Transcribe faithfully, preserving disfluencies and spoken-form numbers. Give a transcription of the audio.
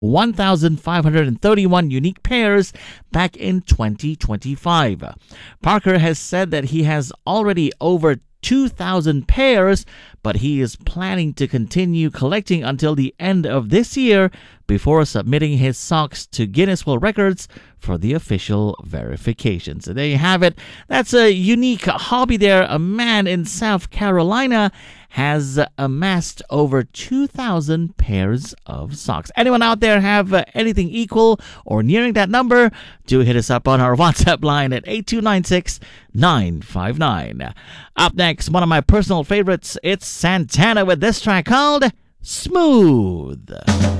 one thousand five hundred thirty-one unique pairs back in twenty twenty-five. Parker has said that he has already over two thousand pairs, but he is planning to continue collecting until the end of this year before submitting his socks to Guinness World Records for the official verification. So there you have it. That's a unique hobby there. A man in South Carolina has amassed over two thousand pairs of socks. Anyone out there have uh, anything equal or nearing that number? Do hit us up on our WhatsApp line at eight two nine six nine five nine. Up next, one of my personal favorites, it's Santana with this track called Smooth.